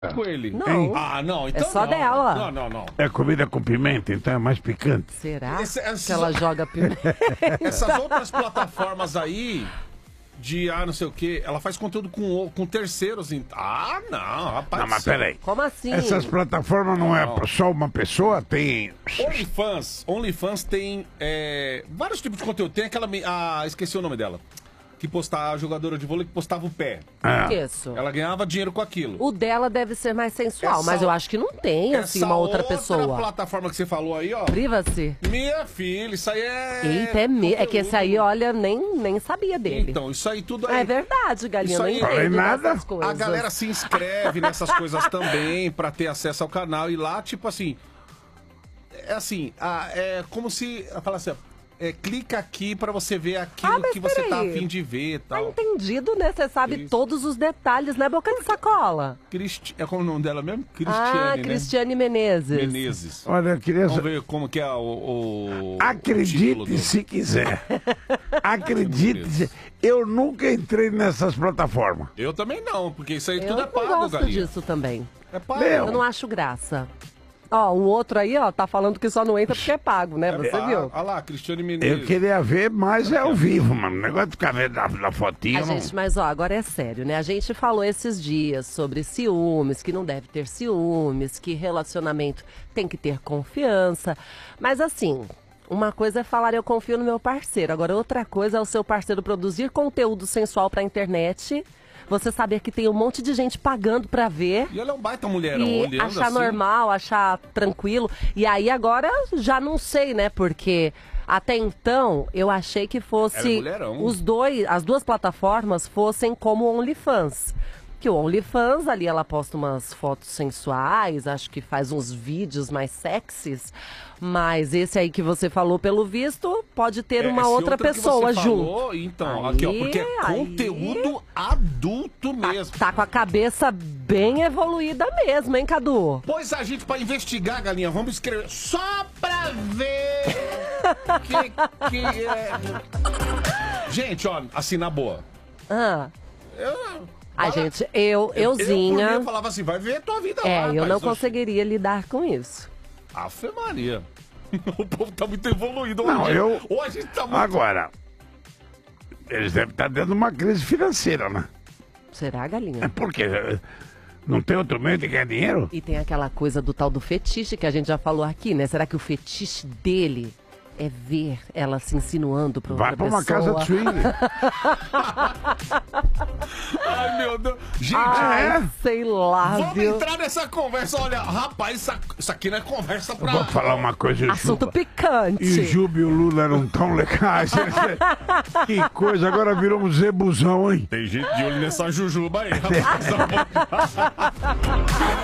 com ele. Não. Ah, não, então É só dela. Não. É comida com pimenta, então é mais picante. Será que ela joga pimenta? Essas outras plataformas aí, não sei o que, ela faz conteúdo com terceiros. Ah, não, rapaz. Não, mas peraí. Como assim? Essas plataformas não é só uma pessoa? Tem... OnlyFans tem vários tipos de conteúdo. Tem aquela... esqueci o nome dela. Que postava, a jogadora de vôlei que postava o pé. Isso. Ela ganhava dinheiro com aquilo. O dela deve ser mais sensual, mas eu acho que não tem, assim, uma outra pessoa. Essa plataforma que você falou aí, ó. Privacy. Minha filha, isso aí é... Eita, é que esse aí, olha, nem sabia dele. Então, isso aí tudo aí... É verdade, Galinha, Isso não aí- entendo Falei nada. dessas coisas. A galera se inscreve nessas coisas também pra ter acesso ao canal. E lá, tipo assim... É assim, é como se... Fala assim, clica aqui pra você ver aquilo mas que você tá a peraí. fim de ver e Tá tal. entendido, né? Você sabe Isso. todos os detalhes, né? Boca de sacola. É como o nome dela mesmo? Cristiane, né? Cristiane Menezes. Menezes. Olha, eu queria... Vamos ver como que é o Acredite título se quiser. Acredite se... Eu nunca entrei nessas plataformas. Eu também não, porque isso aí Eu tudo é não pago, gosto Galinha. disso também. É pago. Meu. Eu não acho graça. Ó, um outro aí, ó, tá falando que só não entra porque é pago, né? Você pago. viu? Olha lá, Cristiane Menezes. Eu queria ver, mas é ao vivo, mano. O negócio de ficar vendo na fotinha... A gente, mas ó, agora é sério, né? A gente falou esses dias sobre ciúmes, que não deve ter ciúmes, que relacionamento tem que ter confiança. Mas assim, uma coisa é falar eu confio no meu parceiro, agora outra coisa é o seu parceiro produzir conteúdo sensual pra internet, você saber que tem um monte de gente pagando pra ver. E ela é um baita mulherão, E olhando achar assim. normal, achar tranquilo. E aí agora já não sei, né? Porque até então eu achei que Ela é fosse mulherão. as duas plataformas fossem como o OnlyFans. Que o OnlyFans ali ela posta umas fotos sensuais, acho que faz uns vídeos mais sexys. Mas esse aí que você falou, pelo visto, pode ter uma Esse outra outro que pessoa você junto. falou, então, Aí, aqui, ó, porque é aí. conteúdo adulto mesmo. Tá com a cabeça bem evoluída mesmo, hein, Cadu? Pois a gente, pra investigar, Galinha, vamos escrever só pra ver que é... Gente, ó, assim, na boa. Ah. Gente, Eu, por mim, euzinha. eu falava assim, vai ver a tua vida lá, Eu não rapaz. conseguiria lidar com isso. Afe Maria. O povo tá muito evoluído Não, hoje. eu- Ou a gente tá muito... Agora, eles devem estar dentro de uma crise financeira, né? Será, Galinha? É porque não tem outro meio de ganhar dinheiro? E tem aquela coisa do tal do fetiche que a gente já falou aqui, né? Será que o fetiche dele é ver ela se insinuando pra outra Vai pra uma pessoa? casa de swing. Ai, meu Deus. Gente, Ai, sei lá, vamos viu? entrar nessa conversa. Olha, rapaz, isso aqui não é conversa pra... Vou falar uma coisa, Assunto Juba. picante. E Juba e o Lula eram tão legais. Que coisa, agora virou um zebuzão, hein? Tem gente de olho nessa jujuba aí, rapaz.